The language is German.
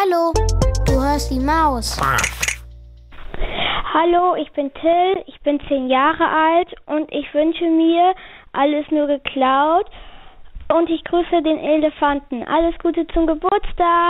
Hallo, du hörst die Maus. Hallo, ich bin Till, ich bin 10 Jahre alt und ich wünsche mir alles nur geklaut und ich grüße den Elefanten. Alles Gute zum Geburtstag.